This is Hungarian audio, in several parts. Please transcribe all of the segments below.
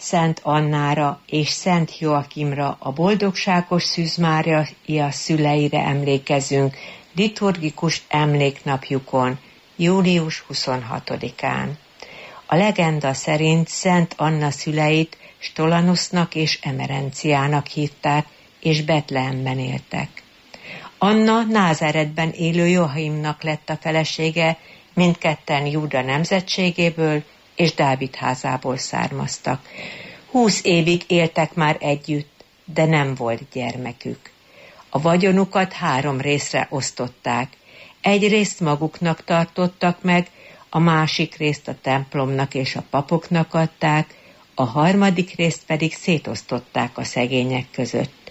Szent Annára és Szent Joachimra, a boldogságos Szűz Mária szüleire emlékezünk liturgikus emléknapjukon, július 26-án. A legenda szerint Szent Anna szüleit Stolanusznak és Emerenciának hívták, és Betlehemben éltek. Anna Názáretben élő Joachimnak lett a felesége, mindketten Júda nemzetségéből és Dávid házából származtak. 20 évig éltek már együtt, de nem volt gyermekük. A vagyonukat 3 részre osztották. Egy részt maguknak tartottak meg, a másik részt a templomnak és a papoknak adták, a harmadik részt pedig szétosztották a szegények között.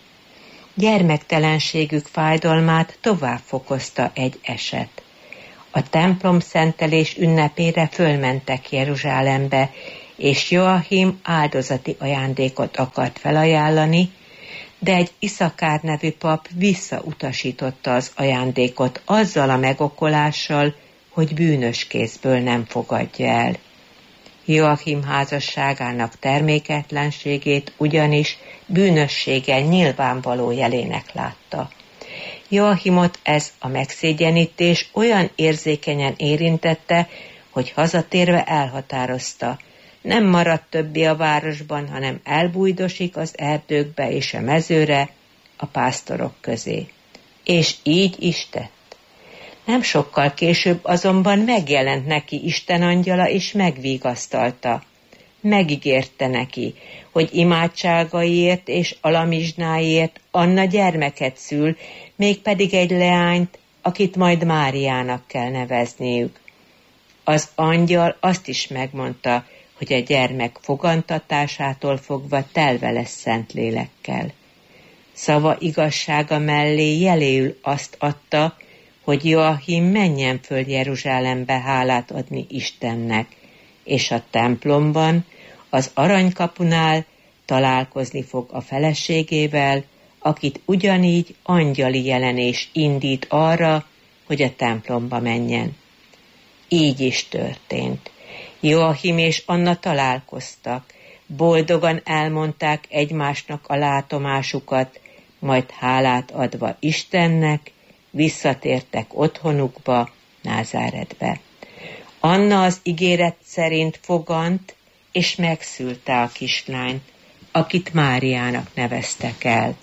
Gyermektelenségük fájdalmát tovább fokozta egy eset. A templom szentelés ünnepére fölmentek Jeruzsálembe, és Joachim áldozati ajándékot akart felajánlani, de egy Iszakár nevű pap visszautasította az ajándékot azzal a megokolással, hogy bűnös kézből nem fogadja el. Joachim házasságának terméketlenségét ugyanis bűnössége nyilvánvaló jelének látta. Joachimot ez a megszégyenítés olyan érzékenyen érintette, hogy hazatérve elhatározta, nem maradt többé a városban, hanem elbújdosik az erdőkbe és a mezőre, a pásztorok közé. És így is tett. Nem sokkal később azonban megjelent neki Isten angyala, és megvigasztalta. Megígérte neki, hogy imádságaiért és alamizsnáiért Anna gyermeket szül, mégpedig egy leányt, akit majd Máriának kell nevezniük. Az angyal azt is megmondta, hogy a gyermek fogantatásától fogva telve lesz Szentlélekkel. Szava igazsága mellé jeléül azt adta, hogy Joachim menjen föl Jeruzsálembe hálát adni Istennek, és a templomban, az aranykapunál találkozni fog a feleségével, akit ugyanígy angyali jelenés indít arra, hogy a templomba menjen. Így is történt. Joachim és Anna találkoztak, boldogan elmondták egymásnak a látomásukat, majd hálát adva Istennek, visszatértek otthonukba, Názáretbe. Anna az ígéret szerint fogant, és megszülte a kislányt, akit Máriának neveztek el.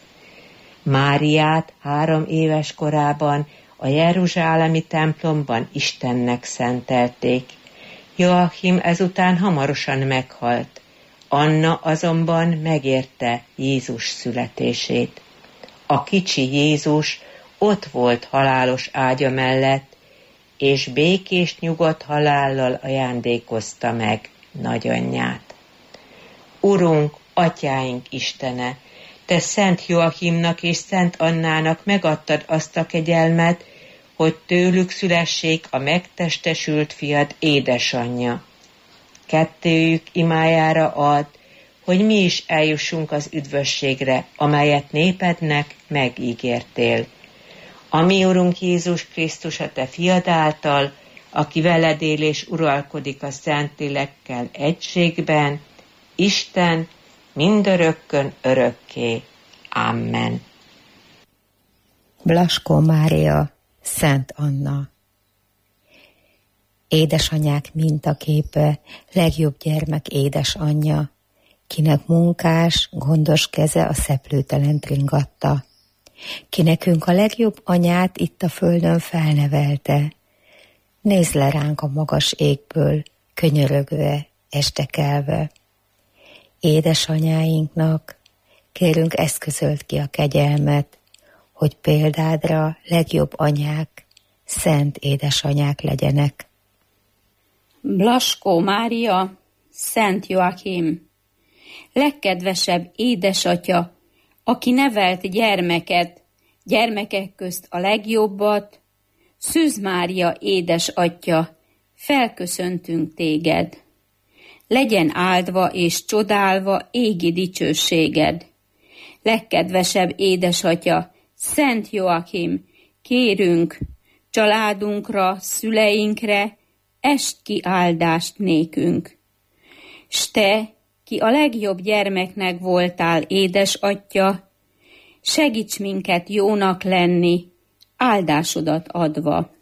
Máriát 3 éves korában a jeruzsálemi templomban Istennek szentelték. Joachim ezután hamarosan meghalt, Anna azonban megérte Jézus születését. A kicsi Jézus ott volt halálos ágya mellett, és békés nyugodt halállal ajándékozta meg nagyanyját. Urunk, atyáink Istene, te Szent Joachimnak és Szent Annának megadtad azt a kegyelmet, hogy tőlük szülessék a megtestesült fiad édesanyja. Kettőjük imájára add, hogy mi is eljussunk az üdvösségre, amelyet népednek megígértél. A mi Urunk Jézus Krisztus a te fiad által, aki veled él és uralkodik a Szentlélekkel egységben, Isten mindörökkön örökké. Amen. Blaskó Mária, Szent Anna. Édesanyák mintaképe, legjobb gyermek édesanyja, kinek munkás, gondos keze a szeplőtelent ringatta. Ki nekünk a legjobb anyát itt a földön felnevelte. Nézz le ránk a magas égből, könyörögve, estekelve. Édesanyáinknak kérünk eszközölt ki a kegyelmet, hogy példádra legjobb anyák, szent édesanyák legyenek. Blaskó Mária, Szent Joachim, legkedvesebb édesatya, aki nevelt gyermeket, gyermekek közt a legjobbat, Szűz Mária édesatya, felköszöntünk téged. Legyen áldva és csodálva égi dicsőséged. Legkedvesebb édesatya, Szent Joachim, kérünk, családunkra, szüleinkre, est ki áldást nékünk. S te, ki a legjobb gyermeknek voltál, édesatya, segíts minket jónak lenni, áldásodat adva.